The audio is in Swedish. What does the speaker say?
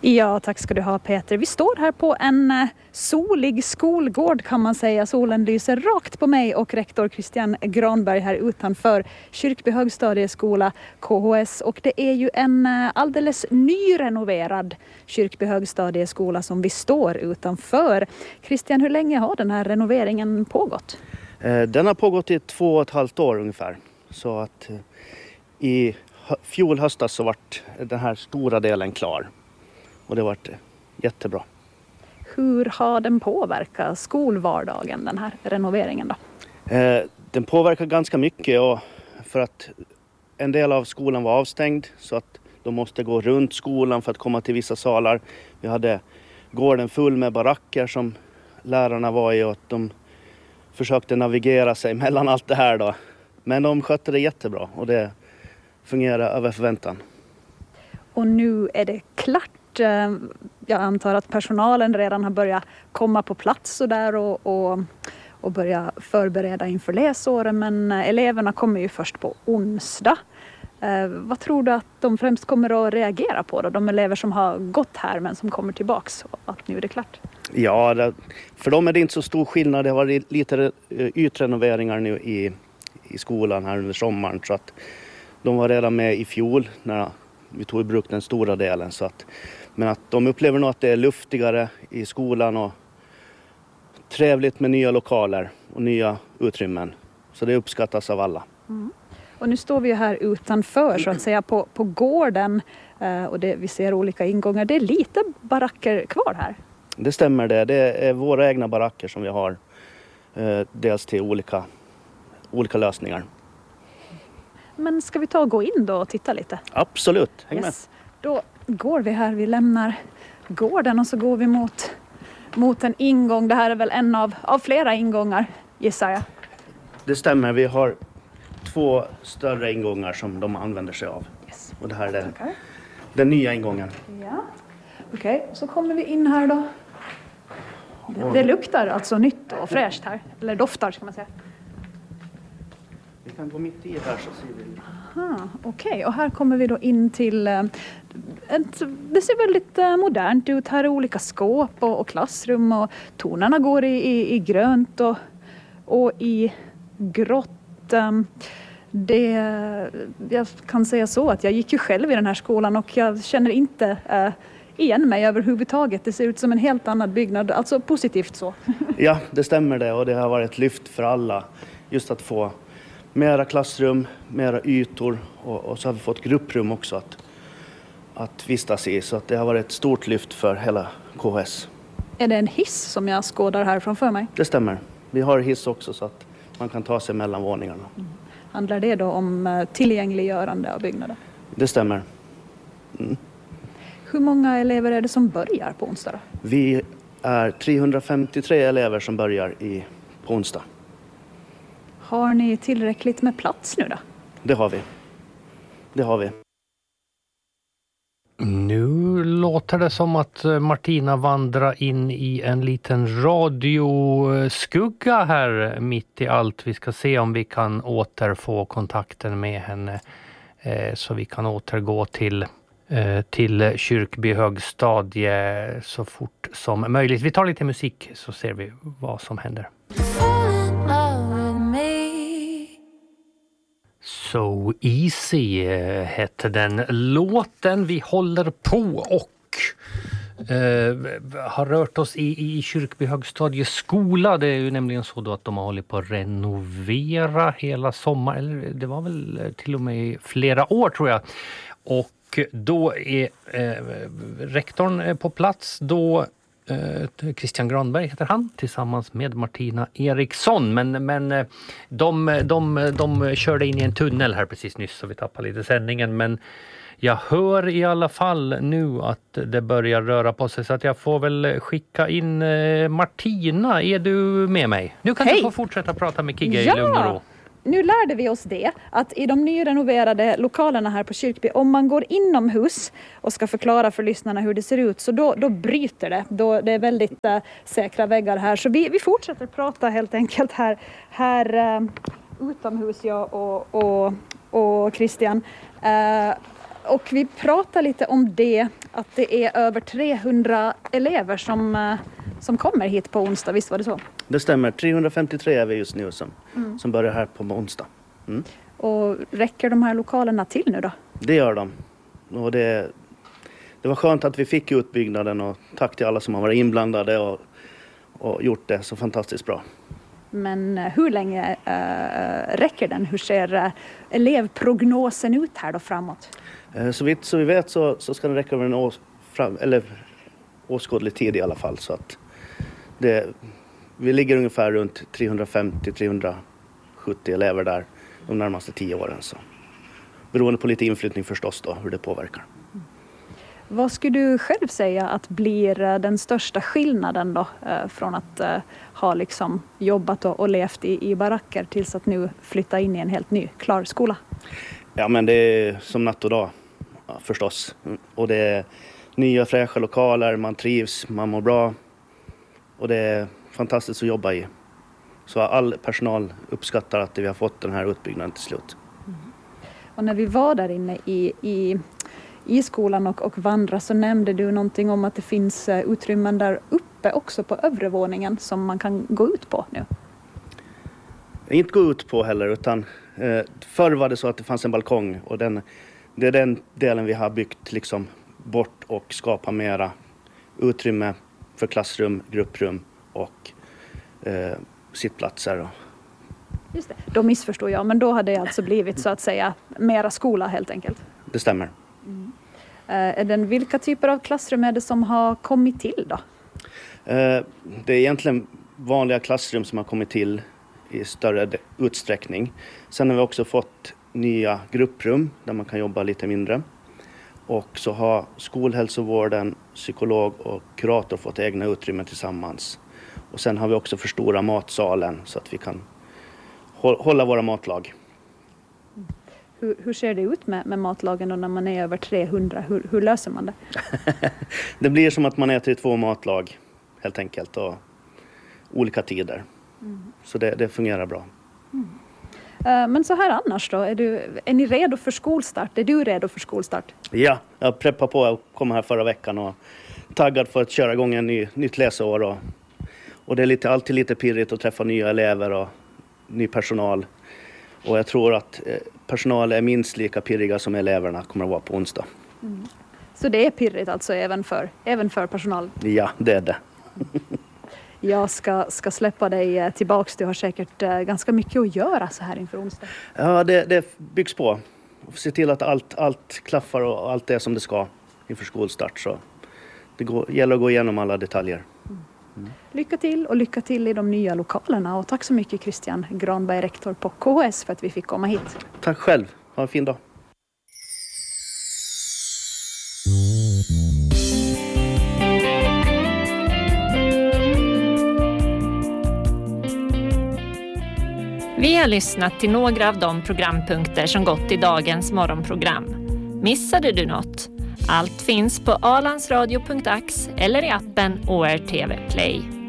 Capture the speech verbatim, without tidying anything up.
Ja, tack ska du ha Peter. Vi står här på en eh, solig skolgård kan man säga. Solen lyser rakt på mig och rektor Christian Granberg här utanför Kyrkby högstadieskola K H S. Och det är ju en eh, alldeles nyrenoverad Kyrkby högstadieskola som vi står utanför. Christian, hur länge har den här renoveringen pågått? Eh, den har pågått i två och ett halvt år ungefär. Så att eh, i fjol höstas så vart den här stora delen klar. Och det har varit jättebra. Hur har den påverkat skolvardagen, den här renoveringen då? Eh, den påverkar ganska mycket och för att en del av skolan var avstängd så att de måste gå runt skolan för att komma till vissa salar. Vi hade gården full med baracker som lärarna var i och att de försökte navigera sig mellan allt det här då. Men de skötte det jättebra och det fungerar över förväntan. Och nu är det klart. Jag antar att personalen redan har börjat komma på plats och där och, och, och börja förbereda inför läsåren. Men eleverna kommer ju först på onsdag. Eh, vad tror du att de främst kommer att reagera på då? De elever som har gått här men som kommer tillbaks och att nu är det klart? Ja, det, för dem är det inte så stor skillnad. Det har varit lite ytrenoveringar nu i, i skolan här under sommaren. Så att de var redan med i fjol när vi tog i bruk den stora delen. Så att, men att de upplever nog att det är luftigare i skolan och trevligt med nya lokaler och nya utrymmen. Så det uppskattas av alla. Mm. Och nu står vi här utanför så att säga på, på gården och det, vi ser olika ingångar. Det är lite baracker kvar här. Det stämmer det. Det är våra egna baracker som vi har. Dels till olika, olika lösningar. Men ska vi ta och gå in då och titta lite? Absolut, häng yes. med. Då går vi här, vi lämnar gården och så går vi mot, mot en ingång. Det här är väl en av, av flera ingångar, gissar jag. Det stämmer, vi har två större ingångar som de använder sig av. Yes. Och det här är den, den nya ingången. Ja. Okej, okay, så kommer vi in här då. Det, det luktar alltså nytt och fräscht här, eller doftar ska man säga. Vi kan gå mitt i här så ser vi. Aha, okej, okay. Och här kommer vi då in till ett, det ser väldigt modernt ut. Här är olika skåp och, och klassrum och tonerna går i, i, i grönt och, och i grått. Det, jag kan säga så att jag gick ju själv i den här skolan och jag känner inte äh, igen mig överhuvudtaget. Det ser ut som en helt annan byggnad, alltså positivt så. Ja, det stämmer det och det har varit ett lyft för alla just att få mera klassrum, mera ytor och, och så har vi fått grupprum också att, att vistas i. Så att det har varit ett stort lyft för hela K H S. Är det en hiss som jag skådar här framför mig? Det stämmer. Vi har hiss också så att man kan ta sig mellan våningarna. Mm. Handlar det då om tillgängliggörande av byggnader? Det stämmer. Mm. Hur många elever är det som börjar på onsdag då? Vi är trehundrafemtiotre elever som börjar i, på onsdag. Har ni tillräckligt med plats nu då? Det har vi. Det har vi. Nu låter det som att Martina vandrar in i en liten radioskugga här mitt i allt. Vi ska se om vi kan återfå kontakten med henne eh, så vi kan återgå till, eh, till Kyrkby högstadie så fort som möjligt. Vi tar lite musik så ser vi vad som händer. So Easy hette den låten. Vi håller på och eh, har rört oss i, i Kyrkby högstadieskola. Det är ju nämligen så då att de har hållit på att renovera hela sommar. Eller det var väl till och med flera år tror jag. Och då är eh, rektorn på plats. Då Christian Granberg heter han tillsammans med Martina Eriksson men, men de, de, de körde in i en tunnel här precis nyss så vi tappade lite sändningen men jag hör i alla fall nu att det börjar röra på sig så att jag får väl skicka in Martina, är du med mig? Nu kan Hej. Du få fortsätta prata med Kigge ja. I lugn och ro. Nu lärde vi oss det, att i de nyrenoverade lokalerna här på Kyrkby, om man går inomhus och ska förklara för lyssnarna hur det ser ut, så då, då bryter det. Då, det är väldigt äh, säkra väggar här. Så vi, vi fortsätter prata helt enkelt här, här äh, utomhus, jag och, och, och Christian. Äh, Och vi pratar lite om det, att det är över trehundra elever som, som kommer hit på onsdag, visst var det så? Det stämmer, trehundrafemtiotre är vi just nu som, mm. som börjar här på onsdag. Mm. Och räcker de här lokalerna till nu då? Det gör de. Och det, det var skönt att vi fick utbyggnaden och tack till alla som har varit inblandade och, och gjort det så fantastiskt bra. Men hur länge äh, räcker den? Hur ser äh, elevprognosen ut här då framåt? Äh, så vitt så vi vet så, så ska den räcka över en års, fram, eller åskådlig tid i alla fall. Så att det, vi ligger ungefär runt trehundrafemtio till trehundrasjuttio elever där de närmaste tio åren. Så. Beroende på lite inflyttning förstås då, hur det påverkar. Mm. Vad skulle du själv säga att blir den största skillnaden då äh, från att äh, ha liksom jobbat och, och levt i, i baracker tills att nu flytta in i en helt ny, klar skola? Ja, men det är som natt och dag, ja, förstås. Och det är nya fräscha lokaler, man trivs, man mår bra. Och det är fantastiskt att jobba i. Så all personal uppskattar att vi har fått den här utbyggnaden till slut. Mm. Och när vi var där inne i, i, i skolan och, och vandra så nämnde du någonting om att det finns utrymmen där uppe också på övre våningen som man kan gå ut på nu. Inte gå ut på heller, utan eh, förr var det så att det fanns en balkong och den, det är den delen vi har byggt liksom bort och skapa mera utrymme för klassrum, grupprum och eh, sittplatser. Just det. Då missförstår jag, men då hade det alltså blivit så att säga mera skola helt enkelt. Det stämmer. Mm. Eh, är den, vilka typer av klassrum är det som har kommit till då? Eh, det är egentligen vanliga klassrum som har kommit till i större utsträckning. Sen har vi också fått nya grupprum där man kan jobba lite mindre. Och så har skolhälsovården, psykolog och kurator fått egna utrymmen tillsammans. Och sen har vi också förstora matsalen så att vi kan hålla våra matlag. Hur, hur ser det ut med, med matlagen då när man är över trehundra? Hur, hur löser man det? Det blir som att man äter i två matlag helt enkelt och olika tider. Mm. Så det, det fungerar bra. Mm. Uh, men så här annars då, är, du, är ni redo för skolstart? Är du redo för skolstart? Ja, jag preppar på att komma här förra veckan och taggad för att köra igång en ny, nytt läsår. Och, och det är lite, alltid lite pirrigt att träffa nya elever och ny personal. Och jag tror att eh, personal är minst lika pirriga som eleverna kommer att vara på onsdag. Mm. Så det är pirrigt alltså även för, även för personal? Ja, det är det. Jag ska, ska släppa dig tillbaks. Du har säkert uh, ganska mycket att göra så här inför onsdag. Ja, det, det byggs på. Se till att allt, allt klaffar och allt är som det ska inför skolstart. Så det går, gäller att gå igenom alla detaljer. Mm. Mm. Lycka till och lycka till i de nya lokalerna. Och tack så mycket Christian Granberg, rektor på K H S, för att vi fick komma hit. Tack själv. Ha en fin dag. Vi har lyssnat till några av de programpunkter som gått i dagens morgonprogram. Missade du något? Allt finns på alandsradio punkt ax eller i appen O R T V Play.